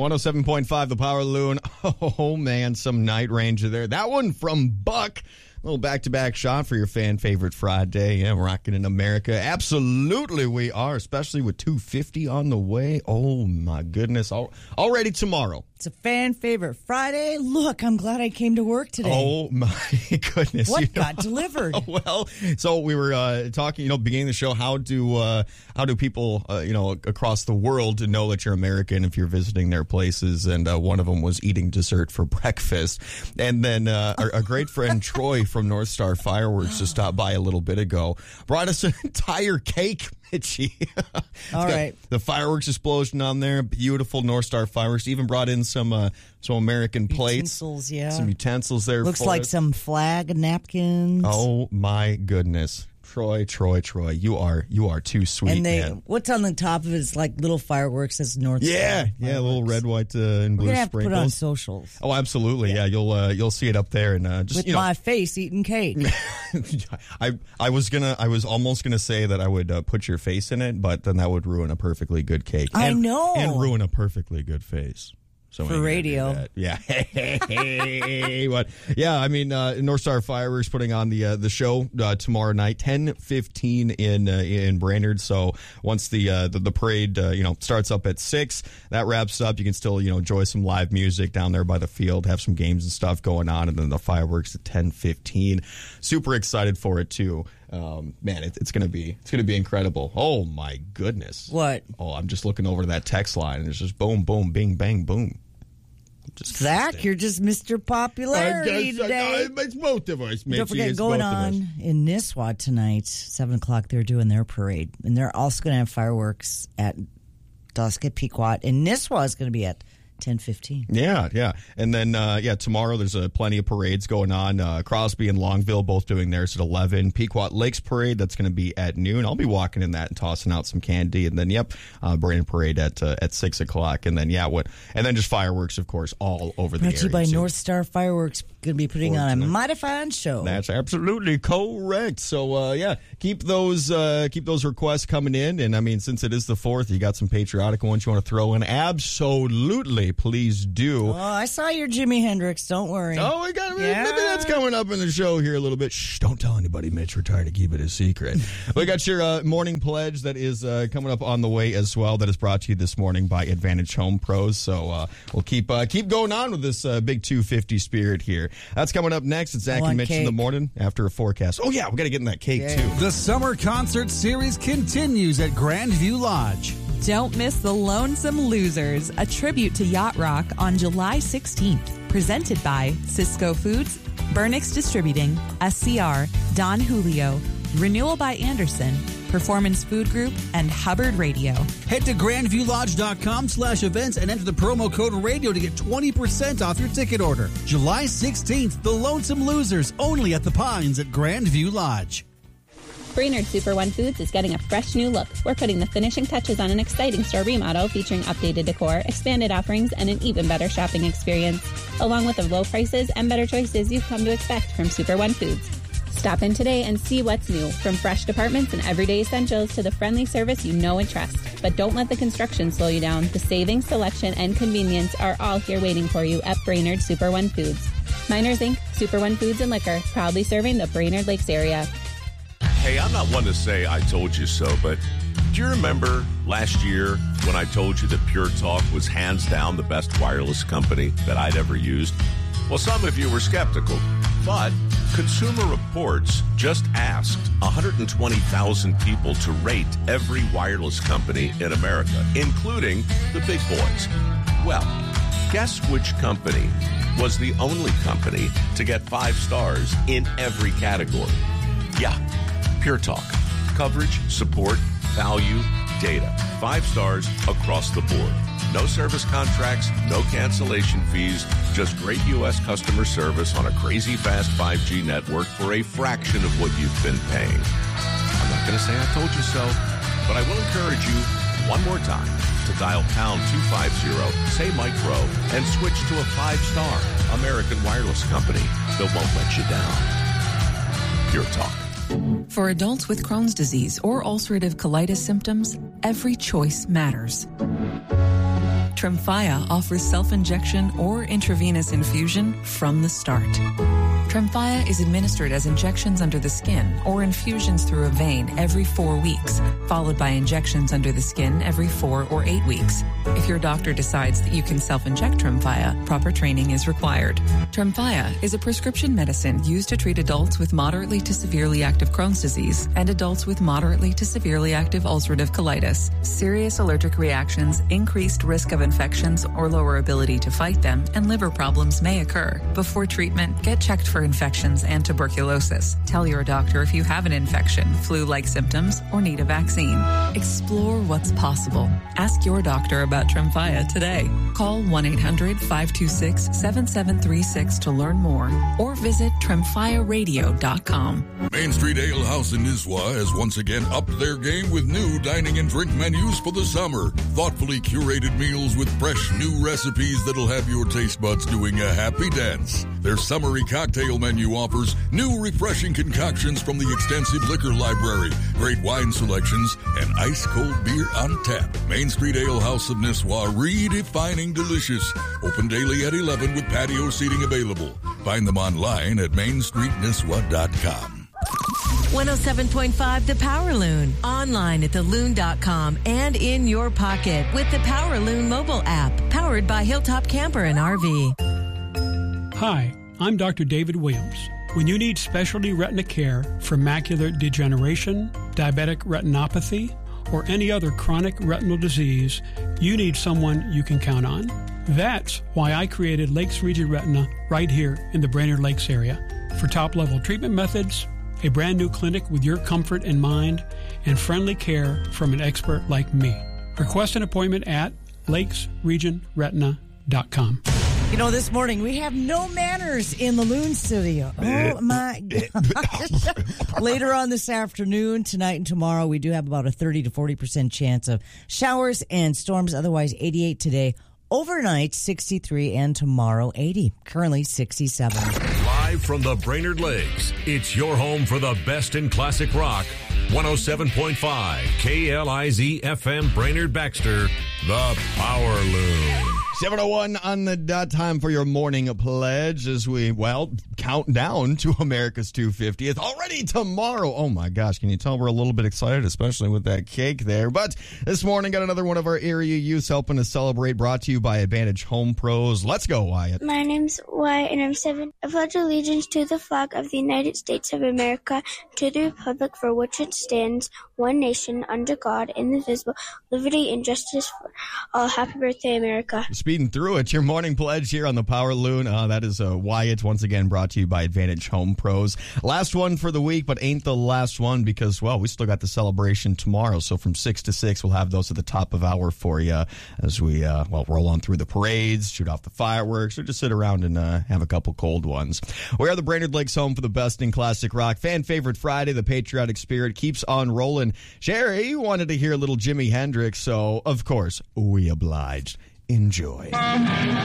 107.5, the Power Loon. Oh, man, some Night Ranger there. That one from Buck. A little back-to-back shot for your fan favorite Friday. Yeah, rocking in America. Absolutely we are, especially with 250 on the way. Oh, my goodness. Already tomorrow. It's a fan favorite Friday. Look, I'm glad I came to work today. Oh, my goodness. What got delivered? Well, so we were talking, beginning of the show, how do people, across the world know that you're American if you're visiting their places? And one of them was eating dessert for breakfast. And then our great friend Troy from North Star Fireworks just stopped by a little bit ago, brought us an entire cake. Mitchie. All right. The fireworks explosion on there. Beautiful North Star fireworks. Even brought in some American plates. Utensils, yeah. Some utensils there. Looks like some flag napkins. Oh, my goodness. Troy, you are too sweet, and man. What's on the top of it is like little fireworks. That's North Star. Yeah, little red, white, and blue We're gonna have sprinkles. To put it on socials. Oh, absolutely. Yeah, you'll see it up there, and just with my face eating cake. I was almost gonna say that I would put your face in it, but then that would ruin a perfectly good cake. I know, and ruin a perfectly good face. So for radio. Yeah. Hey, what? Yeah, I mean, North Star Fireworks putting on the show tomorrow night, 10:15 in Brainerd. So once the parade starts up at 6, that wraps up. You can still enjoy some live music down there by the field, have some games and stuff going on, and then the fireworks at 10:15. Super excited for it too. Man, it's gonna be incredible. Oh my goodness! What? Oh, I'm just looking over that text line, and it's just boom, boom, bing, bang, boom. Zach, you're just Mr. Popularity today. It's both of us, Mitchie. Don't forget, going on in Nisswa tonight, 7 o'clock, they're doing their parade. And they're also going to have fireworks at dusk at Pequot. And Nisswa is going to be at 10:15. Yeah. And then, tomorrow there's plenty of parades going on. Crosby and Longville both doing theirs at 11. Pequot Lakes Parade, that's going to be at noon. I'll be walking in that and tossing out some candy. And then, Brainerd Parade at 6 o'clock. And then, and then just fireworks, of course, all over the area. Brought to you by North Star Fireworks. Going to be putting on a mighty fine show. That's absolutely correct. So, keep those requests coming in. And, I mean, since it is the 4th, you got some patriotic ones you want to throw in. Absolutely. Please do. Oh, I saw your Jimi Hendrix. Don't worry. Oh, maybe that's coming up in the show here a little bit. Shh, don't tell anybody, Mitch. We're trying to keep it a secret. We got your morning pledge that is coming up on the way as well. That is brought to you this morning by Advantage Home Pros. So we'll keep going on with this big 250 spirit here. That's coming up next. It's Zach and Mitch in the morning after a forecast. Oh, yeah, we got to get in that cake, too. The Summer Concert Series continues at Grandview Lodge. Don't miss The Lonesome Losers, a tribute to yacht rock on July 16th. Presented by Cisco Foods, Burnix Distributing, SCR, Don Julio, Renewal by Anderson, Performance Food Group, and Hubbard Radio. Head to grandviewlodge.com/events and enter the promo code radio to get 20% off your ticket order. July 16th, The Lonesome Losers, only at the Pines at Grandview Lodge. Brainerd Super One Foods is getting a fresh new look. We're putting the finishing touches on an exciting store remodel featuring updated decor, expanded offerings, and an even better shopping experience, along with the low prices and better choices you've come to expect from Super One Foods. Stop in today and see what's new, from fresh departments and everyday essentials to the friendly service you know and trust. But don't let the construction slow you down. The savings, selection, and convenience are all here waiting for you at Brainerd Super One Foods. Miners Inc., Super One Foods and Liquor, proudly serving the Brainerd Lakes area. Hey, I'm not one to say I told you so, but do you remember last year when I told you that Pure Talk was hands down the best wireless company that I'd ever used? Well, some of you were skeptical, but Consumer Reports just asked 120,000 people to rate every wireless company in America, including the big boys. Well, guess which company was the only company to get 5 stars in every category? Yeah, Pure Talk. Coverage, support, value, data. 5 stars across the board. No service contracts, no cancellation fees, just great U.S. customer service on a crazy fast 5G network for a fraction of what you've been paying. I'm not going to say I told you so, but I will encourage you one more time to dial pound 250, say micro, and switch to a 5-star American wireless company that won't let you down. Pure Talk. For adults with Crohn's disease or ulcerative colitis symptoms, every choice matters. Tremfya offers self-injection or intravenous infusion from the start. Tremfya is administered as injections under the skin or infusions through a vein every 4 weeks, followed by injections under the skin every 4 or 8 weeks. If your doctor decides that you can self-inject Tremfya, proper training is required. Tremfya is a prescription medicine used to treat adults with moderately to severely active Crohn's disease and adults with moderately to severely active ulcerative colitis. Serious allergic reactions, increased risk of infections or lower ability to fight them, and liver problems may occur. Before treatment, get checked for infections and tuberculosis. Tell your doctor if you have an infection, flu-like symptoms, or need a vaccine. Explore what's possible. Ask your doctor about Tremfya today. Call 1-800-526-7736 to learn more or visit tremfyaradio.com. Main Street Ale House in Nisswa has once again upped their game with new dining and drink menus for the summer. Thoughtfully curated meals with fresh new recipes that'll have your taste buds doing a happy dance. Their summery cocktail menu offers new refreshing concoctions from the extensive liquor library, great wine selections, and ice-cold beer on tap. Main Street Ale House of Nisswa, redefining delicious. Open daily at 11 with patio seating available. Find them online at mainstreetnisswa.com. 107.5 The Power Loon. Online at theloon.com and in your pocket with the Power Loon mobile app. Powered by Hilltop Camper and RV. Hi, I'm Dr. David Williams. When you need specialty retina care for macular degeneration, diabetic retinopathy, or any other chronic retinal disease, you need someone you can count on. That's why I created Lakes Region Retina right here in the Brainerd Lakes area. For top-level treatment methods, a brand new clinic with your comfort in mind, and friendly care from an expert like me. Request an appointment at lakesregionretina.com. You know, this morning we have no manners in the Loon Studio. Oh, my gosh. Later on this afternoon, tonight and tomorrow, we do have about a 30 to 40% chance of showers and storms. Otherwise, 88 today. Overnight, 63, and tomorrow, 80. Currently, 67. Live from the Brainerd Lakes, it's your home for the best in classic rock. 107.5 KLIZ FM Brainerd Baxter, the Power Loon. 7:01 on the dot. Time for your morning pledge as we, count down to America's 250th. Already tomorrow. Oh, my gosh. Can you tell we're a little bit excited, especially with that cake there? But this morning, got another one of our area youths helping us celebrate, brought to you by Advantage Home Pros. Let's go, Wyatt. My name's Wyatt, and I'm 7. I pledge allegiance to the flag of the United States of America, to the republic for which it stands, one nation, under God, indivisible, liberty and justice for all. Happy birthday, America. Speeding through it, your morning pledge here on the Power Loon. That is Wyatt, once again brought to you by Advantage Home Pros. Last one for the week, but ain't the last one because, we still got the celebration tomorrow. So from 6 to 6, we'll have those at the top of hour for you as we, roll on through the parades, shoot off the fireworks, or just sit around and have a couple cold ones. We are the Brainerd Lakes home for the best in classic rock. Fan favorite Friday, the patriotic spirit keeps on rolling. Sherry wanted to hear a little Jimi Hendrix, so of course we obliged. Enjoy.